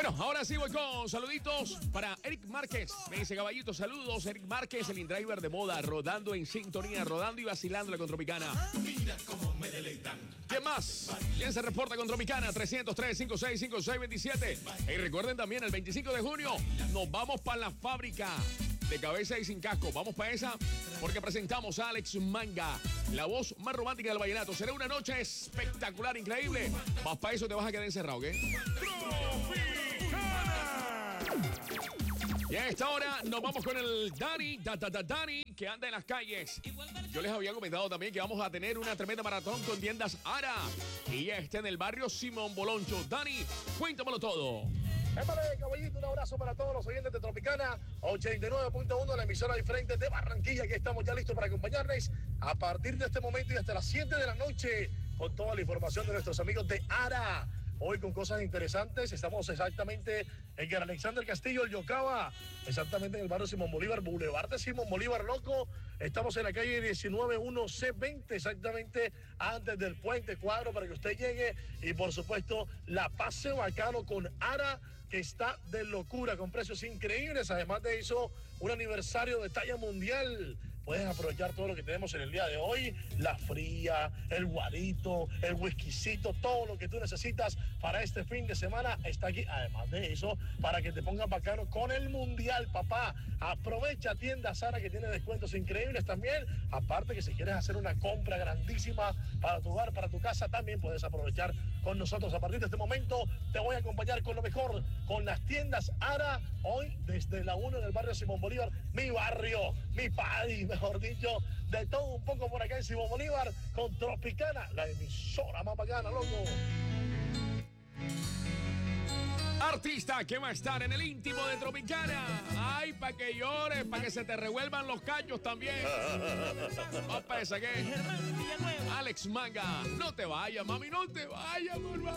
Bueno, ahora sí voy con saluditos para Eric Márquez. Me dice, caballito, saludos. Eric Márquez, el InDriver de moda, rodando en sintonía, rodando y vacilando la con Tropicana. Mira cómo me deleitan. ¿Quién más? ¿Quién se reporta con Tropicana? 303-565627. Y recuerden también, el 25 de junio nos vamos para la fábrica de cabeza y sin casco. Vamos para esa porque presentamos a Alex Manga, la voz más romántica del vallenato. Será una noche espectacular, increíble. Vas para eso, te vas a quedar encerrado, ¿ok? Y a esta hora nos vamos con el Dani, Dani, que anda en las calles. Yo les había comentado también que vamos a tener una tremenda maratón con tiendas Ara. Y ya está en el barrio Simón Boloncho. Dani, cuéntamelo todo. Épale, caballito, un abrazo para todos los oyentes de Tropicana 89.1, la emisora diferente de Barranquilla, que estamos ya listos para acompañarles a partir de este momento y hasta las 7 de la noche con toda la información de nuestros amigos de Ara. Hoy con cosas interesantes, estamos exactamente en el Alexander Castillo, el Yocaba, exactamente en el barrio Simón Bolívar, Boulevard de Simón Bolívar, loco. Estamos en la calle 191C20, exactamente antes del puente Cuadro, para que usted llegue y por supuesto la pase bacano con Ara, que está de locura, con precios increíbles. Además de eso, un aniversario de talla mundial. Puedes aprovechar todo lo que tenemos en el día de hoy, la fría, el guarito, el whiskycito, todo lo que tú necesitas para este fin de semana está aquí. Además de eso, para que te pongas bacano con el mundial, papá. Aprovecha tienda Sara, que tiene descuentos increíbles también. Aparte que si quieres hacer una compra grandísima para tu hogar, para tu casa, también puedes aprovechar con nosotros. A partir de este momento te voy a acompañar con lo mejor, con las tiendas Ara, hoy desde la 1 en el barrio Simón Bolívar, mi barrio, mi país, mejor dicho, de todo un poco por acá en Simón Bolívar, con Tropicana, la emisora más bacana, loco. Artista que va a estar en el íntimo de Tropicana. Ay, para que llores, para que se te revuelvan los callos también. Vamos para esa, ¿qué? Alex Manga, no te vayas, mami, no te vayas, por favor.